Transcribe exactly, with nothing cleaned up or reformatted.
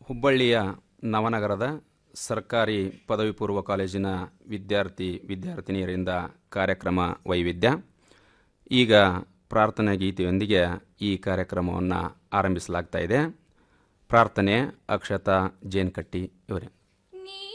ಹುಬ್ಬಳ್ಳಿಯ ನವನಗರದ ಸರ್ಕಾರಿ ಪದವಿ ಪೂರ್ವ ಕಾಲೇಜಿನ ವಿದ್ಯಾರ್ಥಿ ವಿದ್ಯಾರ್ಥಿನಿಯರಿಂದ ಕಾರ್ಯಕ್ರಮ ವೈವಿಧ್ಯ. ಈಗ ಪ್ರಾರ್ಥನಾ ಗೀತೆಯೊಂದಿಗೆ ಈ ಕಾರ್ಯಕ್ರಮವನ್ನು ಆರಂಭಿಸಲಾಗ್ತಾ ಇದೆ. ಪ್ರಾರ್ಥನೆ ಅಕ್ಷತಾ ಜೇನ್ಕಟ್ಟಿ ಇವರೇ.